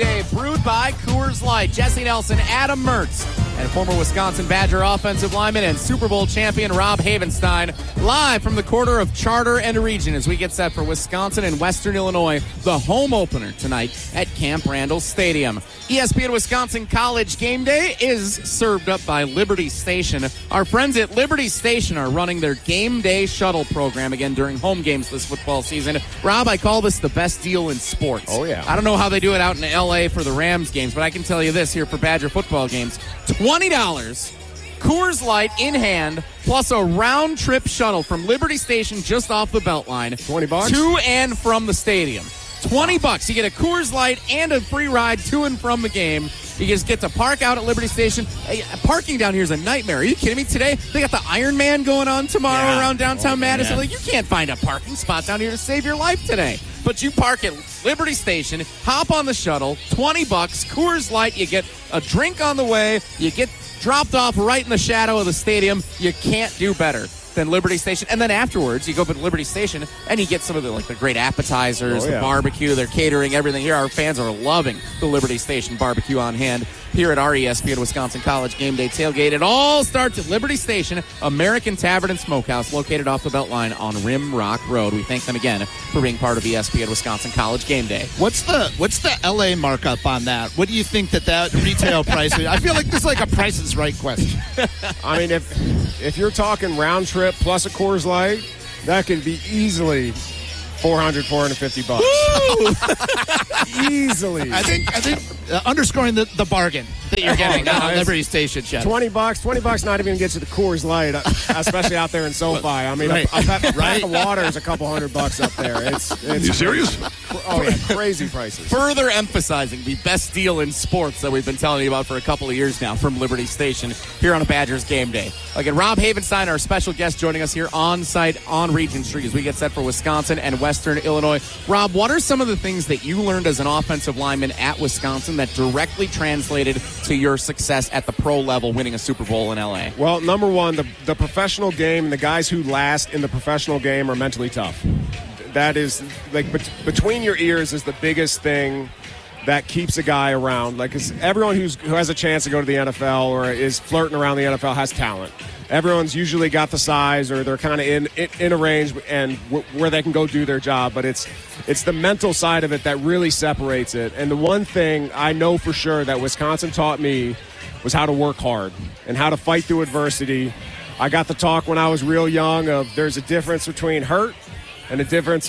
Day, brewed by Coors Light. Jesse Nelson, Adam Mertz, and former Wisconsin Badger offensive lineman and Super Bowl champion Rob Havenstein, live from the quarter of Charter and Region as we get set for Wisconsin and Western Illinois, the home opener tonight at Camp Randall Stadium. ESPN Wisconsin College Game Day is served up by Liberty Station. Our friends at Liberty Station are running their Game Day shuttle program again during home games this football season. Rob, I call this the best deal in sports. Oh, yeah. I don't know how they do it out in L.A. for the Rams games, but I can tell you this here for Badger football games. $20, Coors Light in hand, plus a round-trip shuttle from Liberty Station just off the Beltline. $20? To and from the stadium. $20. You get a Coors Light and a free ride to and from the game. You just get to park out at Liberty Station. Hey, parking down here is a nightmare. Are you kidding me? Today, they got the Iron Man going on tomorrow around downtown Madison. Like, you can't find a parking spot down here to save your life today. But you park at Liberty Station, hop on the shuttle, $20, Coors Light. You get a drink on the way. You get dropped off right in the shadow of the stadium. You can't do better than Liberty Station. And then afterwards, you go up to Liberty Station and you get some of the great appetizers, the barbecue, their catering, everything. Here, our fans are loving the Liberty Station barbecue on hand here at our ESPN Wisconsin College Game Day tailgate. It all starts at Liberty Station, American Tavern and Smokehouse, located off the Beltline on Rim Rock Road. We thank them again for being part of ESPN Wisconsin College Game Day. What's the LA markup on that? What do you think that retail price is? I feel like this is like a Price is Right question. I mean, if you're talking round trip plus a Coors Light, that could be easily $450. Easily. I think underscoring the bargain that you're getting on Liberty Station, Chef. $20 not even gets you the Coors Light, especially out there in SoFi. I mean, a pack of water is a couple $100 up there. It's you serious? Oh, yeah, crazy prices. Further emphasizing the best deal in sports that we've been telling you about for a couple of years now from Liberty Station here on a Badgers Game Day. Again, Rob Havenstein, our special guest, joining us here on site on Regent Street as we get set for Wisconsin and Western Illinois. Rob, what are some of the things that you learned as an offensive lineman at Wisconsin that directly translated to your success at the pro level, winning a Super Bowl in L.A.? Well, number one, the professional game and the guys who last in the professional game are mentally tough. That is, like, between your ears is the biggest thing that keeps a guy around. Like, 'cause everyone who has a chance to go to the NFL or is flirting around the NFL has talent. Everyone's usually got the size, or they're kind of in a range and where they can go do their job. But it's the mental side of it that really separates it. And the one thing I know for sure that Wisconsin taught me was how to work hard and how to fight through adversity. I got the talk when I was real young of there's a difference between hurt and a difference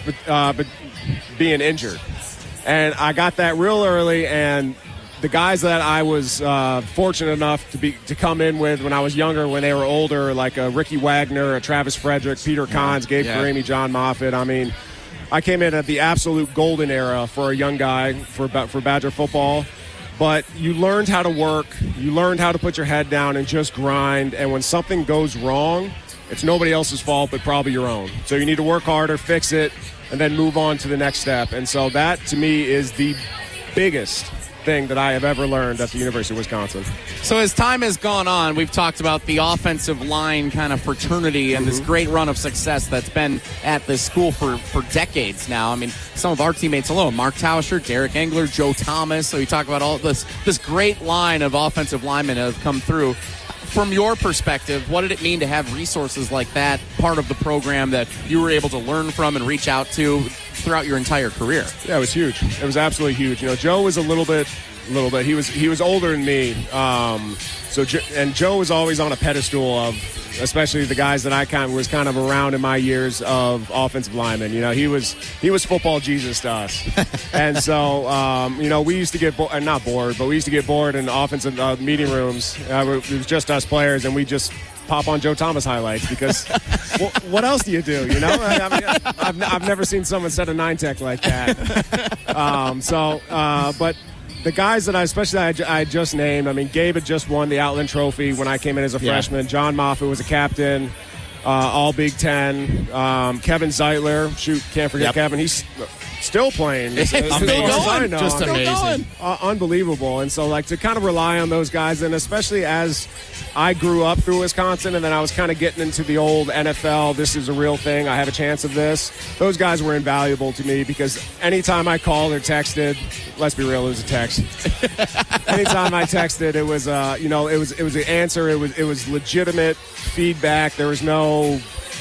being injured. And I got that real early, and the guys that I was fortunate enough to come in with when I was younger, when they were older, like a Ricky Wagner, a Travis Frederick, Peter Kahns, Gabe Karimi, John Moffitt. I mean, I came in at the absolute golden era for a young guy for Badger football. But you learned how to work. You learned how to put your head down and just grind. And when something goes wrong, it's nobody else's fault but probably your own. So you need to work harder, fix it, and then move on to the next step. And so that, to me, is the biggest thing that I have ever learned at the University of Wisconsin. So as time has gone on, we've talked about the offensive line kind of fraternity and this great run of success that's been at this school for decades now. I mean, some of our teammates alone, Mark Tauscher, Derek Engler, Joe Thomas. So you talk about all this great line of offensive linemen that have come through. From your perspective, what did it mean to have resources like that, part of the program that you were able to learn from and reach out to throughout your entire career? Yeah, it was huge. It was absolutely huge. You know, Joe was a little bit. He was older than me. And Joe was always on a pedestal of, especially the guys that I was kind of around in my years of offensive linemen. You know, he was football Jesus to us. And so, we used to get not bored, but we used to get bored in offensive meeting rooms. It was just us players, and we just pop on Joe Thomas highlights because what else do you do? You know, I mean, I've never seen someone set a 9-tech like that. But the guys that I just named, I mean, Gabe had just won the Outland Trophy when I came in as a freshman. John Moffitt was a captain, all Big Ten. Kevin Zeitler, can't forget Kevin. He's still playing. As Still far as I going. know. Just I mean, amazing. Unbelievable. And so, like, to kind of rely on those guys, and especially as I grew up through Wisconsin, and then I was kind of getting into the old NFL, this is a real thing, I have a chance of this. Those guys were invaluable to me because anytime I called or texted, let's be real, it was a text. Anytime I texted, it was, it was an answer. It was legitimate feedback. There was no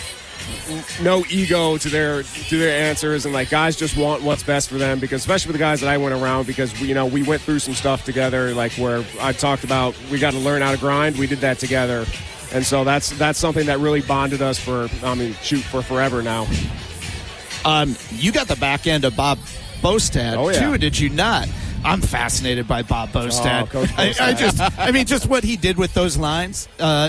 ego to their answers, and like guys just want what's best for them, because especially with the guys that I went around, because we went through some stuff together, like where I talked about we got to learn how to grind. We did that together, and so that's something that really bonded us for forever now. You got the back end of Bob Bostad too, did you not? I'm fascinated by Bob Bostad. Coach Bostad. Just what he did with those lines. Well,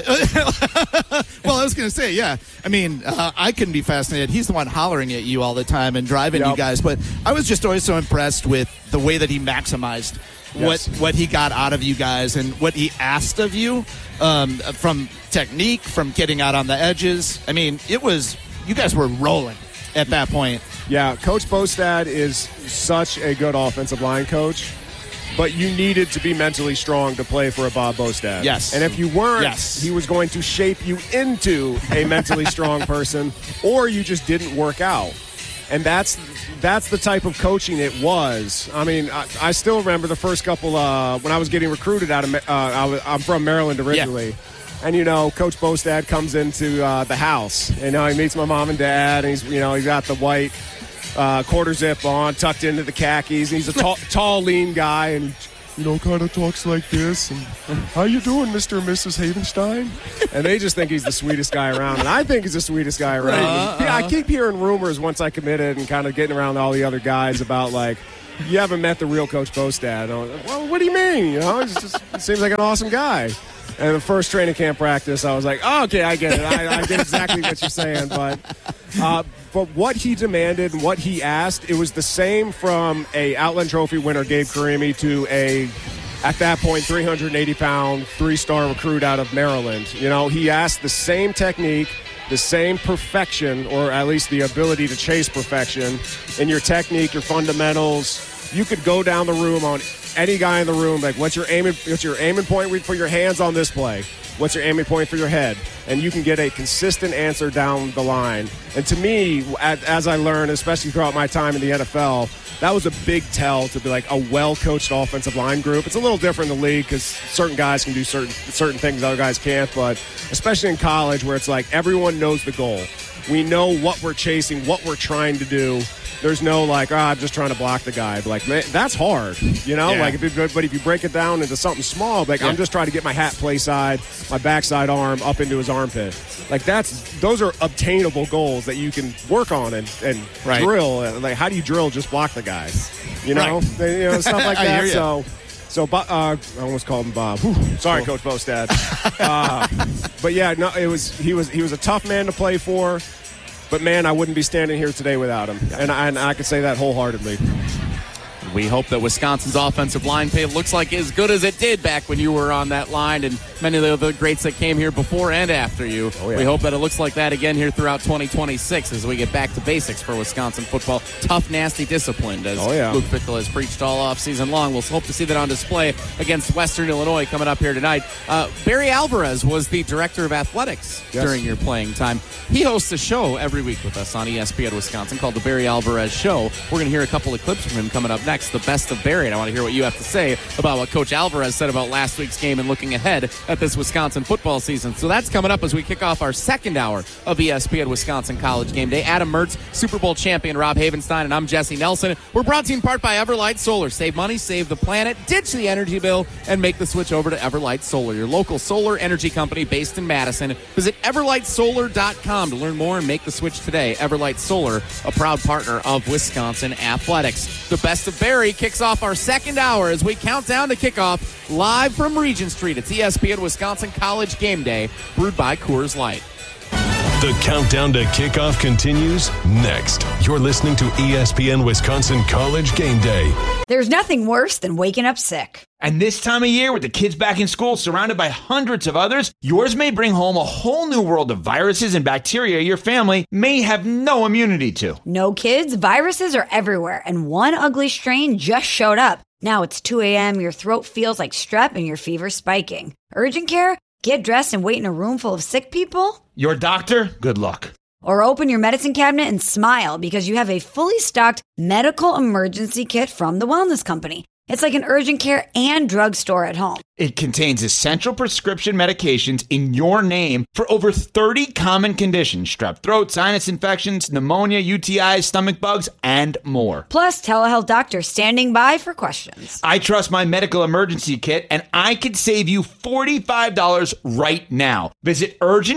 I was going to say, yeah. I mean, I couldn't be fascinated. He's the one hollering at you all the time and driving you guys. But I was just always so impressed with the way that he maximized what he got out of you guys and what he asked of you, from technique, from getting out on the edges. I mean, you guys were rolling at that point. Yeah, Coach Bostad is such a good offensive line coach, but you needed to be mentally strong to play for a Bob Bostad. Yes. And if you weren't, Yes. he was going to shape you into a mentally strong person, or you just didn't work out. And that's the type of coaching it was. I mean, I still remember the first couple when I was getting recruited out of I'm from Maryland originally. Yeah. And, Coach Bostad comes into the house. He meets my mom and dad, and he's got the white quarter zip on, tucked into the khakis. And he's a tall, lean guy, and kind of talks like this. And how you doing, Mr. and Mrs. Havenstein? And they just think he's the sweetest guy around, and I think he's the sweetest guy around. I keep hearing rumors once I committed and kind of getting around all the other guys about like, you haven't met the real Coach Bostad. Well, what do you mean? It seems like an awesome guy. And the first training camp practice, I was like, oh, okay, I get it. I get exactly what you're saying. But what he demanded and what he asked, it was the same from a Outland Trophy winner, Gabe Karimi, to at that point, 380-pound, 3-star recruit out of Maryland. He asked the same technique, the same perfection, or at least the ability to chase perfection in your technique, your fundamentals. You could go down the room on any guy in the room, like, what's your aiming point for your hands on this play? What's your aiming point for your head? And you can get a consistent answer down the line. And to me, as I learned, especially throughout my time in the NFL, that was a big tell to be like a well-coached offensive line group. It's a little different in the league because certain guys can do certain things other guys can't, but especially in college where it's like everyone knows the goal. We know what we're chasing, what we're trying to do. There's no like, I'm just trying to block the guy. But like, man, that's hard, Yeah. Like, but if you break it down into something small, like I'm just trying to get my hat play side, my backside arm up into his armpit. Like those are obtainable goals that you can work on and drill. Like, how do you drill? Just block the guy, stuff like that. I hear you. So I almost called him Bob. Whew. Sorry, Coach Bostad. But yeah, no, he was a tough man to play for. But, man, I wouldn't be standing here today without him. And I can say that wholeheartedly. We hope that Wisconsin's offensive line play looks like as good as it did back when you were on that line, and many of the other greats that came here before and after you. Oh, yeah. We hope that it looks like that again here throughout 2026 as we get back to basics for Wisconsin football. Tough, nasty, disciplined, as Luke Fickell has preached all offseason long. We'll hope to see that on display against Western Illinois coming up here tonight. Barry Alvarez was the director of athletics during your playing time. He hosts a show every week with us on ESPN Wisconsin called The Barry Alvarez Show. We're going to hear a couple of clips from him coming up next. The best of Barry, and I want to hear what you have to say about what Coach Alvarez said about last week's game and looking ahead at this Wisconsin football season. So that's coming up as we kick off our second hour of ESPN Wisconsin College Game Day. Adam Mertz, Super Bowl champion Rob Havenstein, and I'm Jesse Nelson. We're brought to you in part by Everlight Solar. Save money, save the planet, ditch the energy bill, and make the switch over to Everlight Solar, your local solar energy company based in Madison. Visit everlightsolar.com to learn more and make the switch today. Everlight Solar, a proud partner of Wisconsin Athletics. The best of Barry kicks off our second hour as we count down to kickoff live from Regent Street. It's ESPN Wisconsin College Game Day, brewed by Coors Light. The countdown to kickoff continues next. You're listening to ESPN Wisconsin College Game Day. There's nothing worse than waking up sick. And this time of year, with the kids back in school, surrounded by hundreds of others, yours may bring home a whole new world of viruses and bacteria your family may have no immunity to. No, kids, viruses are everywhere, and one ugly strain just showed up. Now it's 2 a.m., your throat feels like strep, and your fever's spiking. Urgent care? Get dressed and wait in a room full of sick people? Your doctor? Good luck. Or open your medicine cabinet and smile because you have a fully stocked medical emergency kit from the Wellness Company. It's like an urgent care and drugstore at home. It contains essential prescription medications in your name for over 30 common conditions: strep throat, sinus infections, pneumonia, UTIs, stomach bugs, and more. Plus, telehealth doctors standing by for questions. I trust my medical emergency kit, and I could save you $45 right now. Visit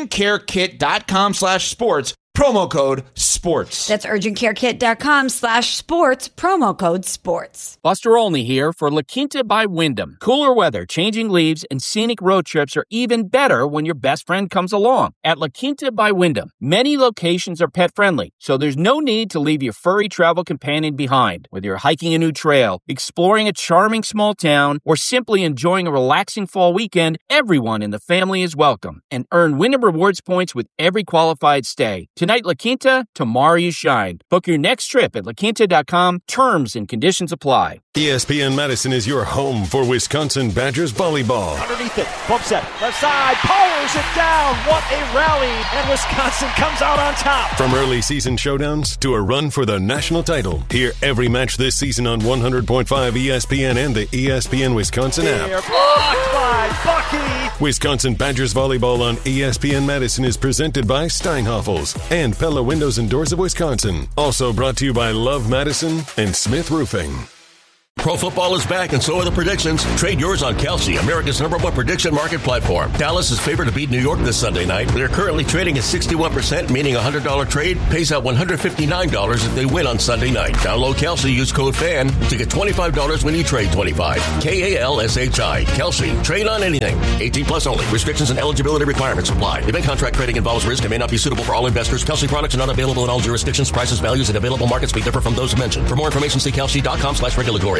urgentcarekit.com/sports. Promo code SPORTS. That's urgentcarekit.com/sports, promo code SPORTS. Buster Olney here for La Quinta by Wyndham. Cooler weather, changing leaves, and scenic road trips are even better when your best friend comes along. At La Quinta by Wyndham, many locations are pet-friendly, so there's no need to leave your furry travel companion behind. Whether you're hiking a new trail, exploring a charming small town, or simply enjoying a relaxing fall weekend, everyone in the family is welcome. And earn Wyndham Rewards points with every qualified stay. Tonight, La Quinta, tomorrow you shine. Book your next trip at laquinta.com. Terms and conditions apply. ESPN Madison is your home for Wisconsin Badgers volleyball. Underneath it, bump set, left side, powers it down. What a rally, and Wisconsin comes out on top. From early season showdowns to a run for the national title, hear every match this season on 100.5 ESPN and the ESPN Wisconsin app. Blocked by Bucky. Wisconsin Badgers volleyball on ESPN Madison is presented by Steinhoffels and Pella Windows and Doors of Wisconsin. Also brought to you by Love Madison and Smith Roofing. Pro football is back, and so are the predictions. Trade yours on Kalshi, America's #1 prediction market platform. Dallas is favored to beat New York this Sunday night. They're currently trading at 61%, meaning a $100 trade pays out $159 if they win on Sunday night. Download Kalshi, use code FAN to get $25 when you trade 25. KALSHI. Kalshi. Trade on anything. 18 plus only. Restrictions and eligibility requirements apply. Event contract trading involves risk and may not be suitable for all investors. Kalshi products are not available in all jurisdictions. Prices, values, and available markets may differ from those mentioned. For more information, see kalshi.com/regulatory.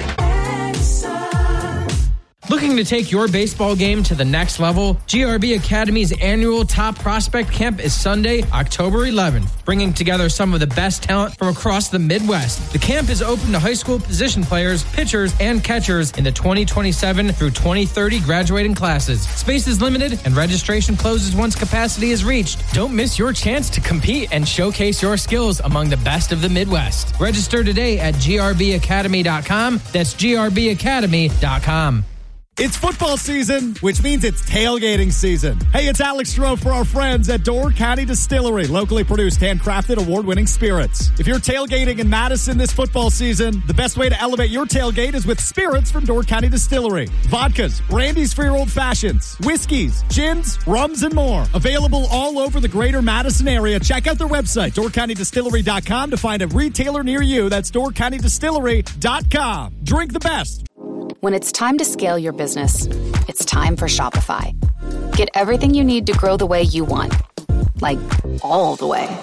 Looking to take your baseball game to the next level? GRB Academy's annual Top Prospect Camp is Sunday, October 11th, bringing together some of the best talent from across the Midwest. The camp is open to high school position players, pitchers, and catchers in the 2027 through 2030 graduating classes. Space is limited and registration closes once capacity is reached. Don't miss your chance to compete and showcase your skills among the best of the Midwest. Register today at grbacademy.com. That's grbacademy.com. It's football season, which means it's tailgating season. Hey, it's Alex Stroh for our friends at Door County Distillery, locally produced, handcrafted, award-winning spirits. If you're tailgating in Madison this football season, the best way to elevate your tailgate is with spirits from Door County Distillery. Vodkas, brandies for your old fashions, whiskeys, gins, rums, and more. Available all over the greater Madison area. Check out their website, doorcountydistillery.com, to find a retailer near you. That's doorcountydistillery.com. Drink the best. When it's time to scale your business, it's time for Shopify. Get everything you need to grow the way you want. Like, all the way.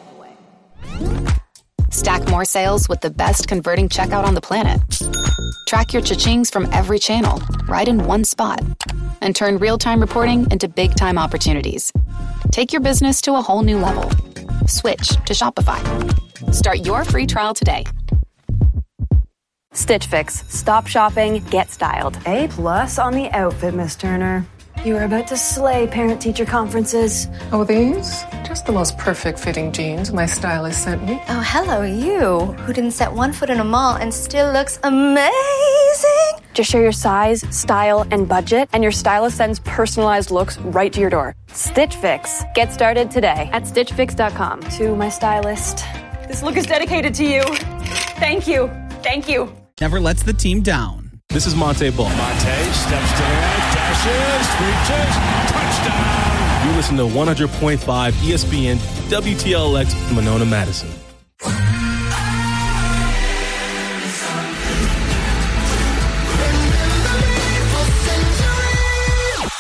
Stack more sales with the best converting checkout on the planet. Track your cha-chings from every channel, right in one spot. And turn real-time reporting into big-time opportunities. Take your business to a whole new level. Switch to Shopify. Start your free trial today. Stitch Fix. Stop shopping, get styled. A+ on the outfit, Miss Turner. You are about to slay parent-teacher conferences. Oh, these? Just the most perfect fitting jeans my stylist sent me. Oh, hello, you, who didn't set one foot in a mall and still looks amazing. Just share your size, style, and budget, and your stylist sends personalized looks right to your door. Stitch Fix. Get started today at stitchfix.com. To my stylist. This look is dedicated to you. Thank you. Thank you. Never lets the team down. This is Monte Ball. Monte steps to the right, dashes, reaches, touchdown. You listen to 100.5 ESPN WTLX Monona, Madison.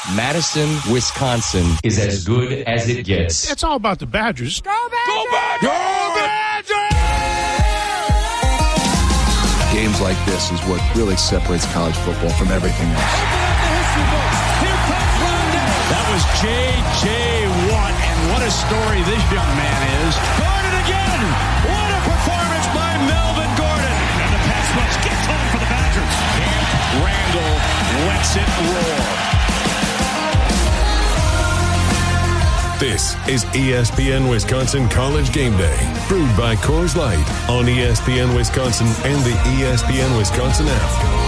Madison, Wisconsin is as good as it gets. It's all about the Badgers. Go Badgers! Go Badgers! Games like this is what really separates college football from everything else. That was J.J. Watt, and what a story this young man is. Gordon again! What a performance by Melvin Gordon! And the pass rush gets home for the Badgers. Camp Randall lets it roar. This is ESPN Wisconsin College Game Day, brewed by Coors Light on ESPN Wisconsin and the ESPN Wisconsin app.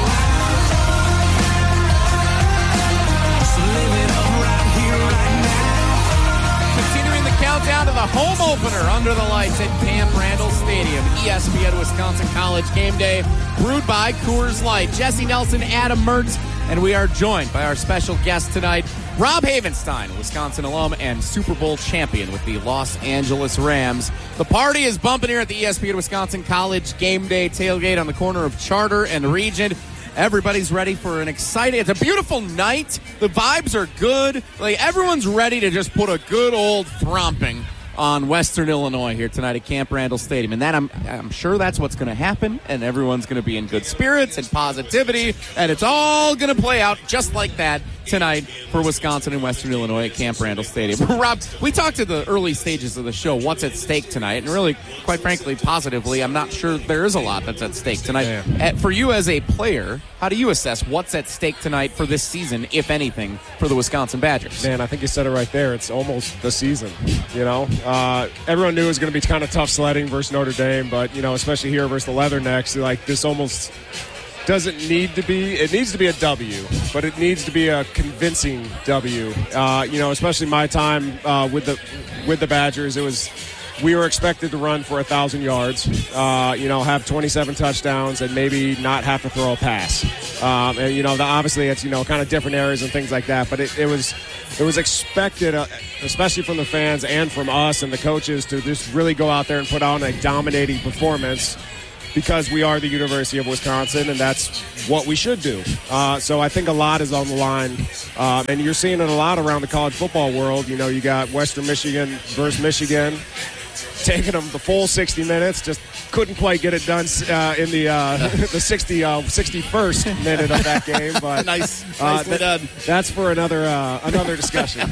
Countdown to the home opener under the lights at Camp Randall Stadium. ESPN Wisconsin College Game Day, brewed by Coors Light. Jesse Nelson, Adam Mertz, and we are joined by our special guest tonight, Rob Havenstein, Wisconsin alum and Super Bowl champion with the Los Angeles Rams. The party is bumping here at the ESPN Wisconsin College Game Day tailgate on the corner of Charter and Regent. Everybody's ready for an exciting, it's a beautiful night. The vibes are good. Like, everyone's ready to just put a good old thromping on Western Illinois here tonight at Camp Randall Stadium. And that I'm sure that's what's going to happen, and everyone's going to be in good spirits and positivity, and it's all going to play out just like that tonight for Wisconsin and Western Illinois at Camp Randall Stadium. Rob, we talked at the early stages of the show, what's at stake tonight, and really, quite frankly, positively, I'm not sure there is a lot that's at stake tonight. Yeah. For you as a player, how do you assess what's at stake tonight for this season, if anything, for the Wisconsin Badgers? Man, I think you said it right there. It's almost the season, you know? Everyone knew it was going to be kind of tough sledding versus Notre Dame, but, you know, especially here versus the Leathernecks, like, this almost doesn't need to be. It needs to be a W, but it needs to be a convincing W. You know, especially my time with the Badgers, we were expected to run for 1,000 yards, you know, have 27 touchdowns, and maybe not have to throw a pass. And, you know, obviously it's, you know, kind of different areas and things like that, but it was expected, especially from the fans and from us and the coaches, to just really go out there and put on a dominating performance, because we are the University of Wisconsin, and that's what we should do. So I think a lot is on the line, and you're seeing it a lot around the college football world. You know, you got Western Michigan versus Michigan, taking them the full 60 minutes, just couldn't quite get it done in the 61st minute of that game. But nicely done. That's for another discussion.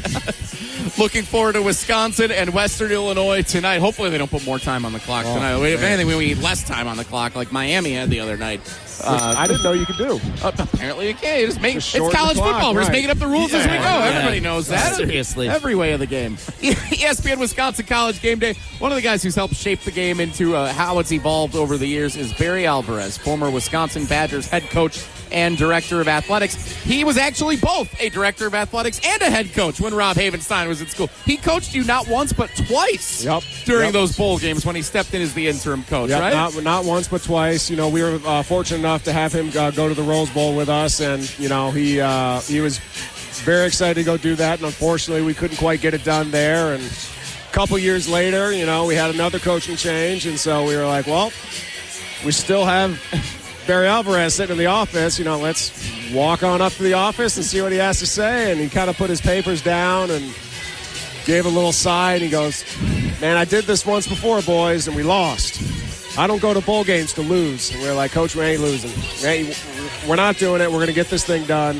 Looking forward to Wisconsin and Western Illinois tonight. Hopefully they don't put more time on the clock tonight. If anything, we need less time on the clock like Miami had the other night. I didn't know you could do. Apparently you can. It's college football. We're just making up the rules as we go. Everybody knows that. Seriously. Every way of the game. ESPN Wisconsin College Game Day. One of the guys who's helped shape the game into how it's evolved over the years is Barry Alvarez, former Wisconsin Badgers head coach and director of athletics. He was actually both a director of athletics and a head coach when Rob Havenstein was at school. He coached you not once but twice during those bowl games when he stepped in as the interim coach, right? Not once but twice. You know, we were fortunate enough to have him go to the Rose Bowl with us, and, you know, he was very excited to go do that, and unfortunately we couldn't quite get it done there. And a couple years later, you know, we had another coaching change, and so we were like, well, we still have Barry Alvarez sitting in the office, you know, let's walk on up to the office and see what he has to say. And he kind of put his papers down and gave a little sigh, and he goes, man, I did this once before, boys, and we lost. I don't go to bowl games to lose. And we're like, Coach, we ain't losing. We're not doing it. We're going to get this thing done.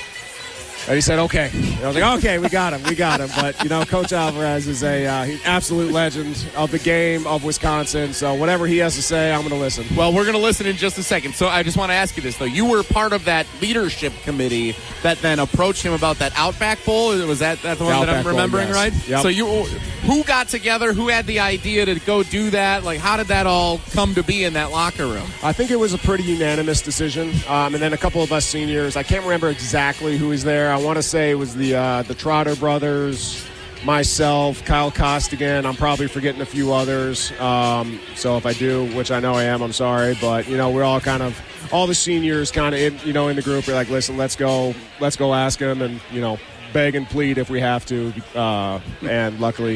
And he said, okay. And I was like, okay, we got him. But, you know, Coach Alvarez is an absolute legend of the game of Wisconsin. So whatever he has to say, I'm going to listen. Well, we're going to listen in just a second. So I just want to ask you this, though. You were part of that leadership committee that then approached him about that Outback Bowl. Was that the one that I'm remembering, yes. right? Yep. So who got together? Who had the idea to go do that? Like, how did that all come to be in that locker room? I think it was a pretty unanimous decision. And then a couple of us seniors, I can't remember exactly who was there. I want to say it was the Trotter brothers, myself, Kyle Costigan. I'm probably forgetting a few others. So if I do, which I know I am, I'm sorry. But, you know, we're all all the seniors kind of in the group. We're like, listen, let's go ask him and, you know, beg and plead if we have to. And luckily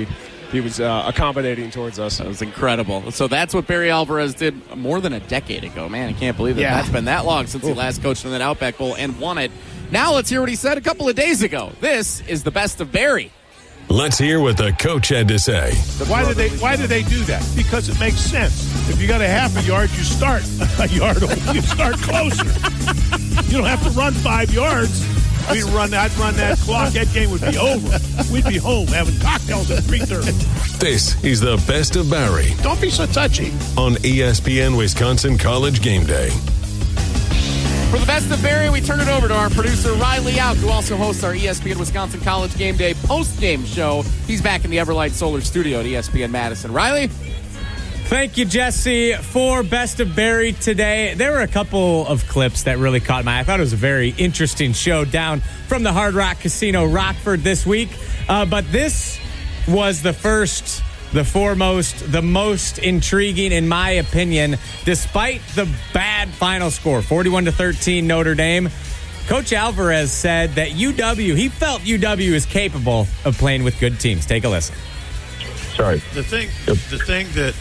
accommodating towards us. That was incredible. So that's what Barry Alvarez did more than a decade ago. Man, I can't believe that that's been that long since he last coached in that Outback Bowl and won it. Now let's hear what he said a couple of days ago. This is the best of Barry. Let's hear what the coach had to say. Why did they do that? Because it makes sense. If you got a half a yard, you start a yard away. You start closer. You don't have to run 5 yards. I'd run that clock. That game would be over. We'd be home having cocktails at 3:30. This is the best of Barry. Don't be so touchy. On ESPN Wisconsin College Game Day. For the best of Barry, we turn it over to our producer, Riley Out, who also hosts our ESPN Wisconsin College Game Day post-game show. He's back in the Everlight Solar Studio at ESPN Madison. Riley? Thank you, Jesse, for Best of Barry today. There were a couple of clips that really caught my eye. I thought it was a very interesting show down from the Hard Rock Casino Rockford this week. But this was the first, the foremost, the most intriguing, in my opinion, despite the bad final score, 41-13 Notre Dame. Coach Alvarez said that he felt UW is capable of playing with good teams. Take a listen. Sorry. The thing that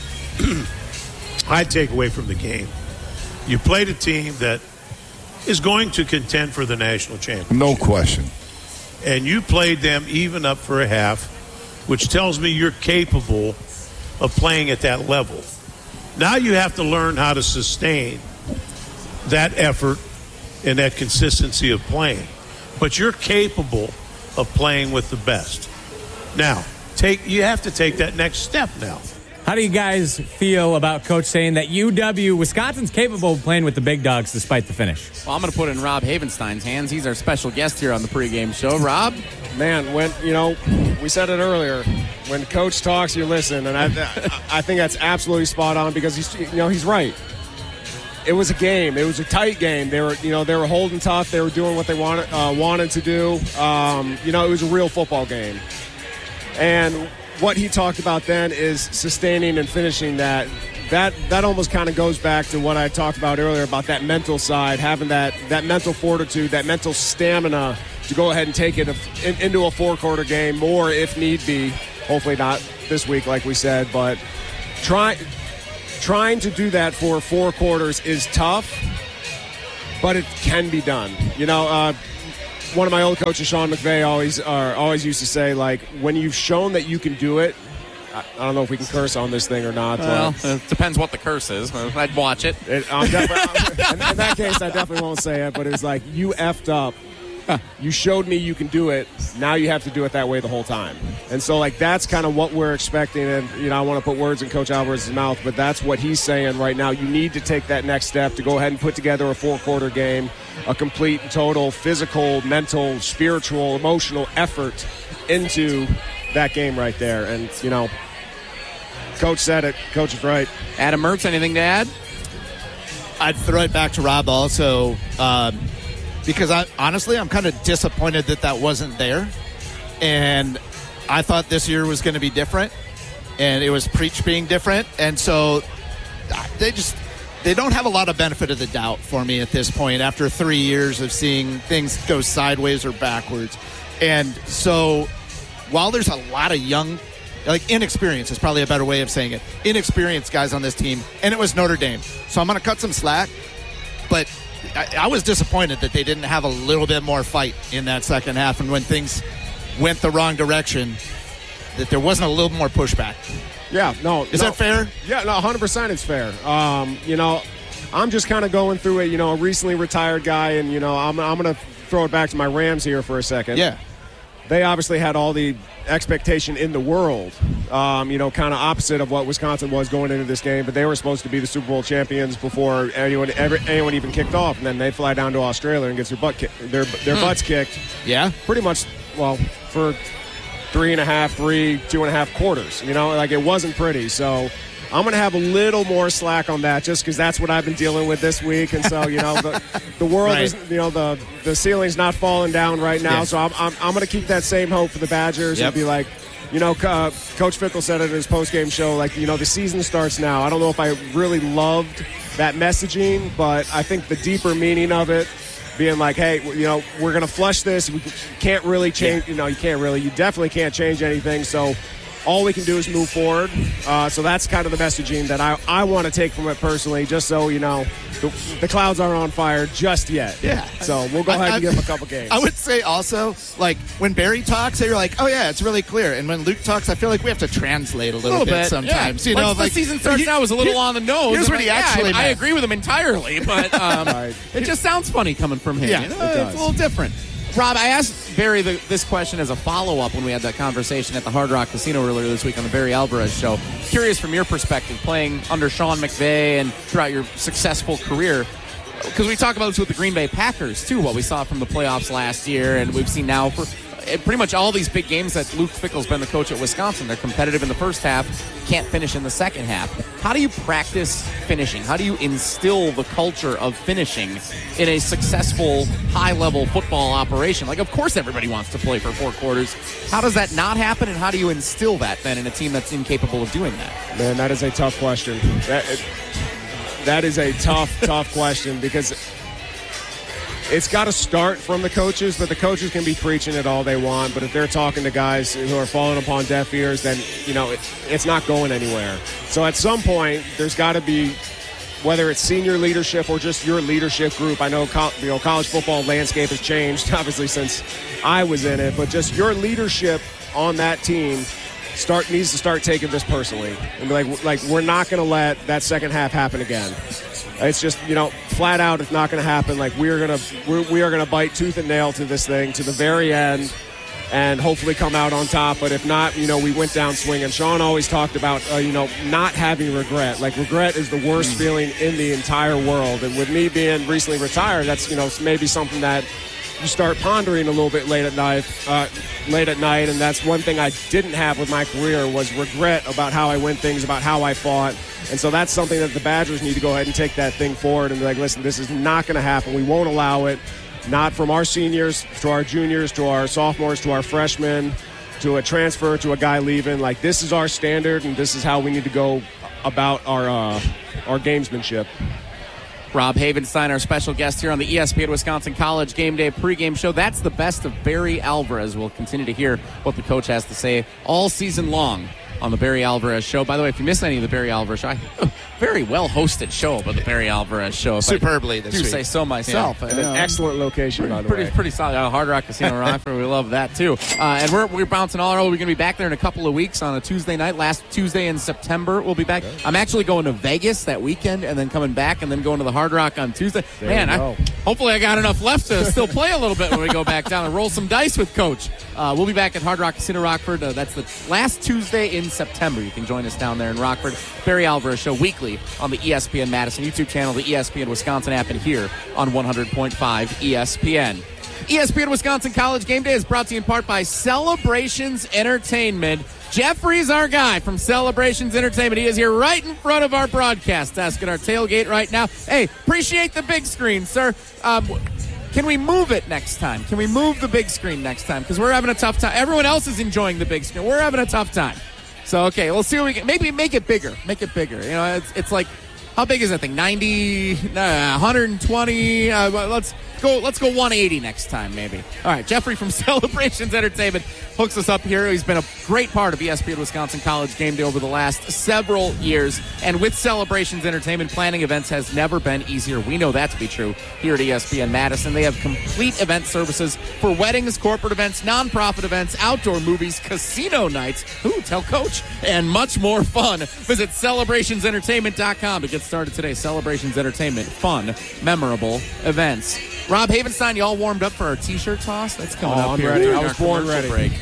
I take away from the game, you played a team that is going to contend for the national championship. No question. And you played them even up for a half, which tells me you're capable of playing at that level. Now you have to learn how to sustain that effort and that consistency of playing. But you're capable of playing with the best. Now, you have to take that next step now. How do you guys feel about Coach saying that Wisconsin's capable of playing with the big dogs despite the finish? Well, I'm going to put it in Rob Havenstein's hands. He's our special guest here on the pregame show. Rob? Man, we said it earlier. When Coach talks, you listen, and I think that's absolutely spot on because he's right. It was a game. It was a tight game. They were holding tough. They were doing what they wanted to do. It was a real football game. And what he talked about then is sustaining and finishing that. That almost kind of goes back to what I talked about earlier about that mental side, having that mental fortitude, that mental stamina to go ahead and take it into a four-quarter game more if need be. Hopefully not this week, like we said, but trying to do that for 4 quarters is tough, but it can be done. One of my old coaches, Sean McVay, always used to say, like, when you've shown that you can do it, I don't know if we can curse on this thing or not. Well, it depends what the curse is. I'd watch it. In that case, I definitely won't say it, but it's like, you effed up. You showed me you can do it. Now you have to do it that way the whole time. And so, that's kind of what we're expecting. And, I want to put words in Coach Alvarez's mouth, but that's what he's saying right now. You need to take that next step to go ahead and put together a 4-quarter game, a complete and total physical, mental, spiritual, emotional effort into that game right there. And, Coach said it. Coach is right. Adam Mertz, anything to add? I'd throw it back to Rob also. Because I'm kind of disappointed that wasn't there. And I thought this year was going to be different. And it was preached being different. And so they don't have a lot of benefit of the doubt for me at this point after 3 years of seeing things go sideways or backwards. And so while there's a lot of young, inexperienced is probably a better way of saying it, inexperienced guys on this team, and it was Notre Dame. So I'm going to cut some slack. But I was disappointed that they didn't have a little bit more fight in that second half, and when things went the wrong direction, that there wasn't a little more pushback. Yeah, no. Is that fair? Yeah, no, 100% it's fair. I'm just kind of going through it, a recently retired guy, and, I'm going to throw it back to my Rams here for a second. Yeah. They obviously had all the expectation in the world, kind of opposite of what Wisconsin was going into this game, but they were supposed to be the Super Bowl champions before anyone even kicked off, and then they fly down to Australia and get their butts kicked. Yeah. Pretty much, for 2.5 quarters. It wasn't pretty. So I'm going to have a little more slack on that just because that's what I've been dealing with this week. And so, the world right. is, the ceiling's not falling down right now. Yes. So I'm going to keep that same hope for the Badgers and be like, Coach Fickell said it in his postgame show, the season starts now. I don't know if I really loved that messaging, but I think the deeper meaning of it being like, hey, we're going to flush this. We can't really change, you definitely can't change anything. So all we can do is move forward. So that's kind of the messaging that I want to take from it personally, just so you know the clouds aren't on fire just yet. Yeah. So we'll go ahead and give him a couple games. I would say also, like, when Barry talks, you're like, oh, yeah, it's really clear. And when Luke talks, I feel like we have to translate a little bit sometimes. Yeah. You know, Once like, the season starts out, was a little on the nose. Here's what he actually I meant. agree with him entirely, but it just sounds funny coming from him. Yeah, you know? it does. It's a little different. Rob, I asked Barry this question as a follow-up when we had that conversation at the Hard Rock Casino earlier this week on the Barry Alvarez Show. Curious from your perspective, playing under Sean McVay and throughout your successful career, because we talk about this with the Green Bay Packers, too, what we saw from the playoffs last year, and we've seen now for pretty much all these big games that Luke Fickell's been the coach at Wisconsin. They're competitive in the first half, can't finish in the second half. How do you practice finishing? How do you instill the culture of finishing in a successful, high-level football operation? Like, of course everybody wants to play for 4 quarters. How does that not happen, and how do you instill that, then, in a team that's incapable of doing that? Man, that is a tough question. That is a tough question, because it's got to start from the coaches, but the coaches can be preaching it all they want. But if they're talking to guys who are falling upon deaf ears, then, you know, it's not going anywhere. So at some point, there's got to be, whether it's senior leadership or just your leadership group. I know, college football landscape has changed, obviously, since I was in it. But just your leadership on that team needs to start taking this personally. And be like, we're not going to let that second half happen again. It's just, you know, flat out, it's not going to happen. Like, we are going to bite tooth and nail to this thing to the very end, and hopefully come out on top. But if not, you know, we went down swinging. Sean always talked about, you know, not having regret. Like, regret is the worst feeling in the entire world. And with me being recently retired, that's, you know, maybe something that you start pondering a little bit late at night. And that's one thing I didn't have with my career, was regret about how I win things, about how I fought. And so that's something that the Badgers need to go ahead and take that thing forward and be like, listen, this is not going to happen. We won't allow it. Not from our seniors to our juniors to our sophomores to our freshmen to a transfer to a guy leaving. Like, this is our standard, and this is how we need to go about our gamesmanship. Rob Havenstein, our special guest here on the ESPN Wisconsin College Game Day pregame show. That's the best of Barry Alvarez. We'll continue to hear what the coach has to say all season long on the Barry Alvarez Show. By the way, if you miss any of the Barry Alvarez Show, very well hosted show by the Barry Alvarez Show. Superbly this week. Say so myself. Yeah. An excellent location, by the way. Pretty solid. Hard Rock Casino Rockford. We love that too. And we're bouncing all around. We're going to be back there in a couple of weeks on a Tuesday night. Last Tuesday in September, we'll be back. Okay. I'm actually going to Vegas that weekend, and then coming back, and then going to the Hard Rock on Tuesday. Hopefully I got enough left to still play a little bit when we go back down and roll some dice with Coach. We'll be back at Hard Rock Casino Rockford. That's the last Tuesday in September. You can join us down there in Rockford. Barry Alvarez Show weekly on the ESPN Madison YouTube channel, the ESPN Wisconsin app, and here on 100.5 ESPN. ESPN Wisconsin College Game Day is brought to you in part by Celebrations Entertainment. Jeffrey's our guy from Celebrations Entertainment. He is here right in front of our broadcast desk at our tailgate right now. Hey, appreciate the big screen, sir. Can we move it next time? Can we move the big screen next time? Because we're having a tough time. Everyone else is enjoying the big screen. We're having a tough time. So, okay, we'll see what we can. Maybe make it bigger. Make it bigger. You know, it's like, how big is that thing? 90, 120. Let's go 180 next time, maybe. All right, Jeffrey from Celebrations Entertainment hooks us up here. He's been a great part of ESPN Wisconsin College Game Day over the last several years. And with Celebrations Entertainment, planning events has never been easier. We know that to be true here at ESPN Madison. They have complete event services for weddings, corporate events, nonprofit events, outdoor movies, casino nights, tell Coach, and much more fun. Visit celebrationsentertainment.com to get started today. Celebrations Entertainment, fun, memorable events. Rob Havenstein, you all warmed up for our T-shirt toss? That's coming up here. Ready. I was born ready. Break.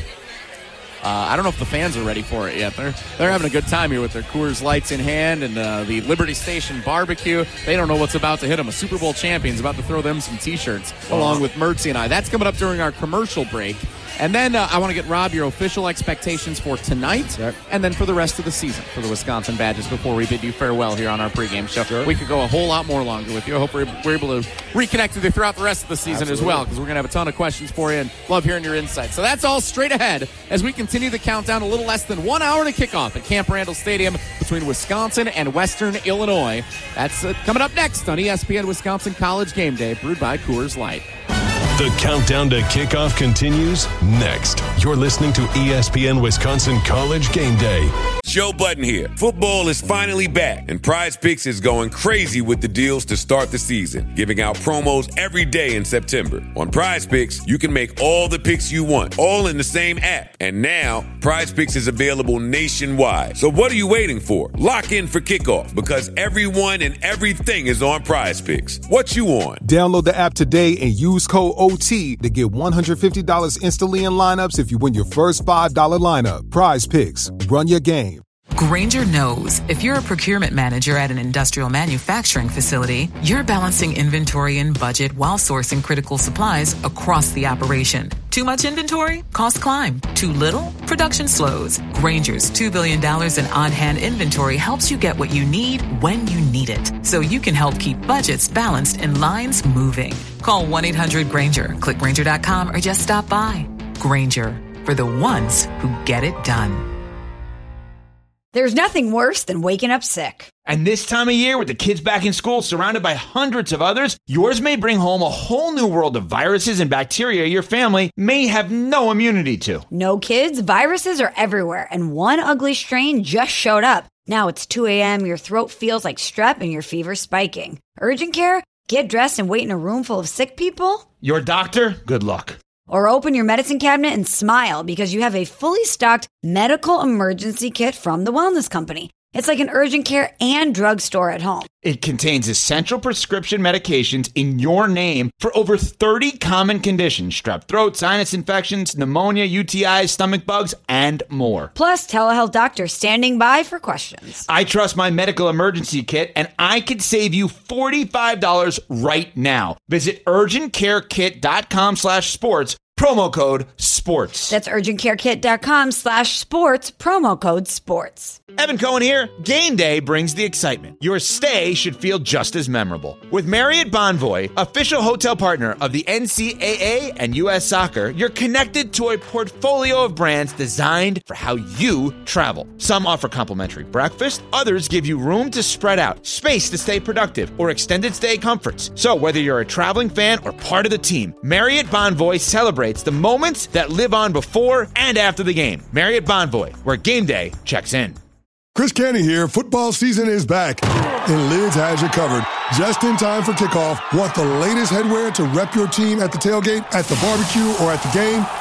I don't know if the fans are ready for it yet. They're having a good time here with their Coors Lights in hand and the Liberty Station barbecue. They don't know what's about to hit them. A Super Bowl champion's about to throw them some T-shirts along with Mertzy and I. That's coming up during our commercial break. And then I want to get, Rob, your official expectations for tonight and then for the rest of the season for the Wisconsin Badgers before we bid you farewell here on our pregame show. Sure. We could go a whole lot more longer with you. I hope we're able to reconnect with you throughout the rest of the season as well, because we're going to have a ton of questions for you and love hearing your insights. So that's all straight ahead as we continue the countdown. A little less than 1 hour to kickoff at Camp Randall Stadium between Wisconsin and Western Illinois. That's coming up next on ESPN Wisconsin College Game Day, brewed by Coors Light. The countdown to kickoff continues next. You're listening to ESPN Wisconsin College Game Day. Joe Budden here. Football is finally back, and Prize Picks is going crazy with the deals to start the season, giving out promos every day in September. On Prize Picks, you can make all the picks you want, all in the same app. And now, Prize Picks is available nationwide. So what are you waiting for? Lock in for kickoff, because everyone and everything is on Prize Picks. What you on? Download the app today and use code OT to get $150 instantly in lineups if you win your first $5 lineup. Prize Picks. Run your game. Grainger knows if you're a procurement manager at an industrial manufacturing facility, you're balancing inventory and budget while sourcing critical supplies across the operation. Too much inventory? Costs climb. Too little? Production slows. Grainger's $2 billion in on-hand inventory helps you get what you need when you need it, so you can help keep budgets balanced and lines moving. Call 1-800-GRAINGER, click Grainger.com, or just stop by. Grainger, for the ones who get it done. There's nothing worse than waking up sick. And this time of year, with the kids back in school, surrounded by hundreds of others, yours may bring home a whole new world of viruses and bacteria your family may have no immunity to. No, kids, viruses are everywhere, and one ugly strain just showed up. Now it's 2 a.m., your throat feels like strep, and your fever's spiking. Urgent care? Get dressed and wait in a room full of sick people? Your doctor? Good luck. Or open your medicine cabinet and smile because you have a fully stocked medical emergency kit from the Wellness Company. It's like an urgent care and drugstore at home. It contains essential prescription medications in your name for over 30 common conditions: strep throat, sinus infections, pneumonia, UTIs, stomach bugs, and more. Plus, telehealth doctors standing by for questions. I trust my medical emergency kit, and I could save you $45 right now. Visit urgentcarekit.com/sports. Promo code SPORTS. That's urgentcarekit.com/sports, promo code SPORTS. Evan Cohen here. Game day brings the excitement. Your stay should feel just as memorable. With Marriott Bonvoy, official hotel partner of the NCAA and U.S. Soccer, you're connected to a portfolio of brands designed for how you travel. Some offer complimentary breakfast, others give you room to spread out, space to stay productive, or extended stay comforts. So whether you're a traveling fan or part of the team, Marriott Bonvoy celebrates the moments that live on before and after the game. Marriott Bonvoy, where game day checks in. Chris Canty here. Football season is back, and Lids has you covered. Just in time for kickoff. Want the latest headwear to rep your team at the tailgate, at the barbecue, or at the game?